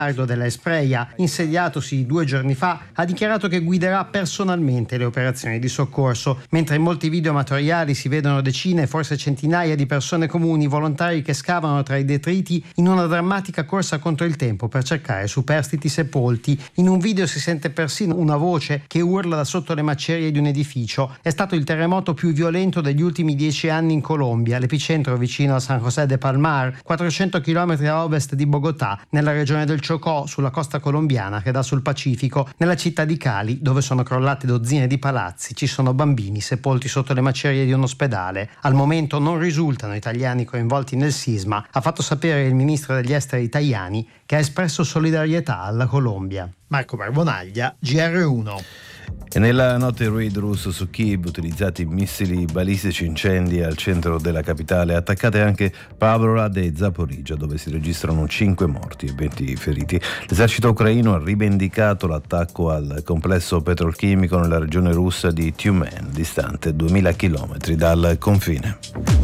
della Espreia, insediatosi 2 giorni fa, ha dichiarato che guiderà personalmente le operazioni di soccorso, mentre in molti video amatoriali si vedono decine, forse centinaia di persone comuni, volontari che scavano tra i detriti in una drammatica corsa contro il tempo per cercare superstiti sepolti. In un video si sente persino una voce che urla da sotto le macerie di un edificio. È stato il terremoto più violento degli ultimi 10 anni in Colombia, l'epicentro vicino a San José de Palmar, 400 km a ovest di Bogotà, nella regione del Chocó, sulla costa colombiana che dà sul Pacifico. Nella città di Cali, dove sono crollate dozzine di palazzi, ci sono bambini sepolti sotto le macerie di un ospedale. Al momento non risultano italiani coinvolti nel sisma, ha fatto sapere il ministro degli esteri Tajani, che ha espresso solidarietà alla Colombia. Marco Barbonaglia, GR1. E nella notte il raid russo su Kiev, utilizzati missili balistici, incendi al centro della capitale, attaccate anche Pavlograd e Zaporizhzhia, dove si registrano 5 morti e 20 feriti. L'esercito ucraino ha rivendicato l'attacco al complesso petrolchimico nella regione russa di Tyumen, distante 2000 km dal confine.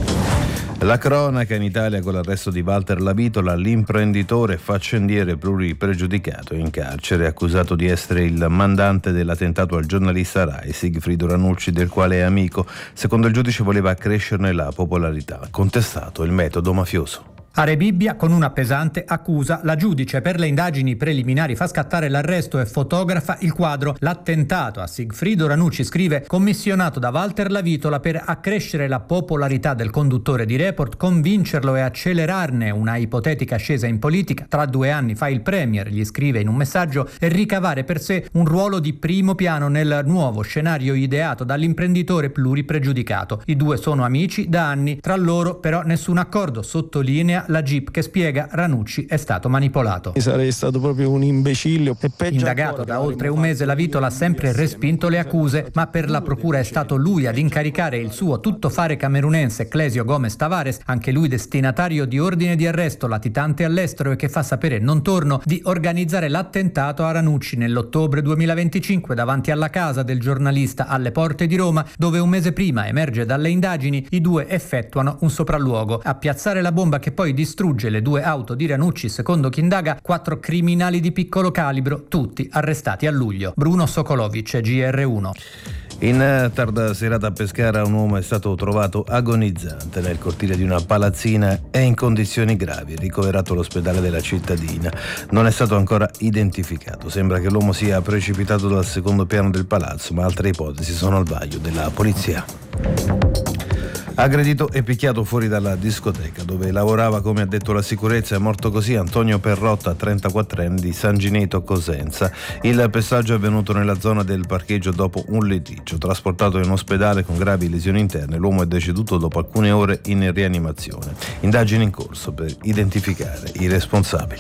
La cronaca in Italia con l'arresto di Walter Lavitola, l'imprenditore faccendiere pluripregiudicato in carcere, accusato di essere il mandante dell'attentato al giornalista Rai Sigfrido Ranucci, del quale è amico. Secondo il giudice voleva accrescerne la popolarità, contestato il metodo mafioso. A Rebibbia, con una pesante accusa, la giudice per le indagini preliminari fa scattare l'arresto e fotografa il quadro "L'attentato a Sigfrido Ranucci", scrive, commissionato da Walter Lavitola per accrescere la popolarità del conduttore di Report, convincerlo e accelerarne una ipotetica ascesa in politica. Tra 2 anni fa il premier, gli scrive in un messaggio, e ricavare per sé un ruolo di primo piano nel nuovo scenario ideato dall'imprenditore pluripregiudicato. I due sono amici da anni, tra loro però nessun accordo, sottolinea la GIP, che spiega Ranucci è stato manipolato. Sarei stato proprio un imbecille. Indagato da oltre un mese, Lavitola ha sempre respinto le accuse, ma per la procura è stato lui ad incaricare il suo tuttofare camerunense Clesio Gomez Tavares, anche lui destinatario di ordine di arresto latitante all'estero e che fa sapere non torno, di organizzare l'attentato a Ranucci nell'ottobre 2025 davanti alla casa del giornalista alle porte di Roma, dove un mese prima, emerge dalle indagini, i due effettuano un sopralluogo. A piazzare la bomba che poi distrugge le 2 auto di Ranucci, secondo chi indaga, 4 criminali di piccolo calibro, tutti arrestati a luglio. Bruno Sokolovic, GR1. In tarda serata a Pescara un uomo è stato trovato agonizzante nel cortile di una palazzina e in condizioni gravi, ricoverato all'ospedale della cittadina. Non è stato ancora identificato. Sembra che l'uomo sia precipitato dal secondo piano del palazzo, ma altre ipotesi sono al vaglio della polizia. Aggredito e picchiato fuori dalla discoteca dove lavorava, come ha detto la sicurezza. È morto così Antonio Perrotta, 34enne di San Gineto Cosenza. Il pestaggio è avvenuto nella zona del parcheggio dopo un litigio. Trasportato in ospedale con gravi lesioni interne, l'uomo è deceduto dopo alcune ore in rianimazione. Indagini in corso per identificare i responsabili.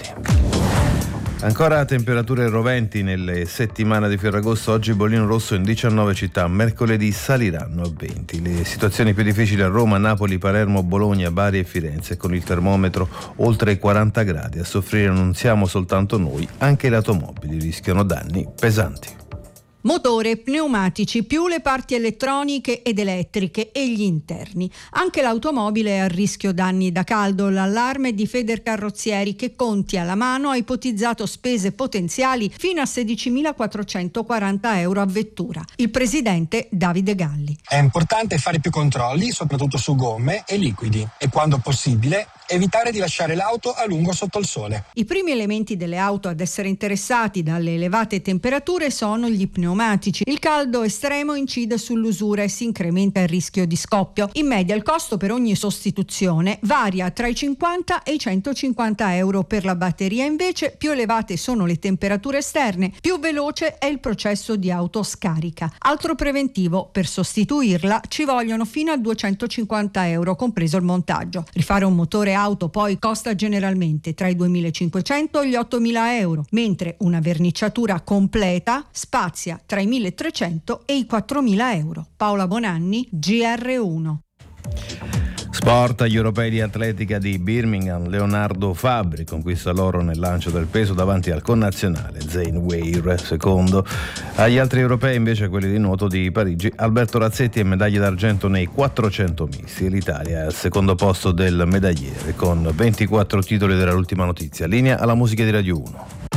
Ancora temperature roventi nelle settimane di Ferragosto. Oggi bollino rosso in 19 città, mercoledì saliranno a 20. Le situazioni più difficili a Roma, Napoli, Palermo, Bologna, Bari e Firenze, con il termometro oltre i 40 gradi. A soffrire non siamo soltanto noi, anche le automobili rischiano danni pesanti. Motore, pneumatici, più le parti elettroniche ed elettriche e gli interni. Anche l'automobile è a rischio danni da caldo. L'allarme di Federcarrozzieri, che conti alla mano, ha ipotizzato spese potenziali fino a 16.440 euro a vettura. Il presidente Davide Galli. È importante fare più controlli, soprattutto su gomme e liquidi, e quando possibile evitare di lasciare l'auto a lungo sotto il sole. I primi elementi delle auto ad essere interessati dalle elevate temperature sono gli pneumatici. Il caldo estremo incide sull'usura e si incrementa il rischio di scoppio. In media il costo per ogni sostituzione varia tra i 50 e i 150 euro. Per la batteria invece più elevate sono le temperature esterne, più veloce è il processo di autoscarica. Altro preventivo: per sostituirla ci vogliono fino a 250 euro, compreso il montaggio. Rifare un motore auto poi costa generalmente tra i 2.500 e gli 8.000 euro, mentre una verniciatura completa spazia tra i 1.300 e i 4.000 euro. Paola Bonanni, GR1. Porta agli europei di atletica di Birmingham, Leonardo Fabbri conquista l'oro nel lancio del peso davanti al connazionale Zane Weir, secondo. Agli altri europei invece, quelli di nuoto di Parigi, Alberto Razzetti è medaglia d'argento nei 400 misti. L'Italia è al secondo posto del medagliere con 24 titoli dell'ultima notizia. Linea alla musica di Radio 1.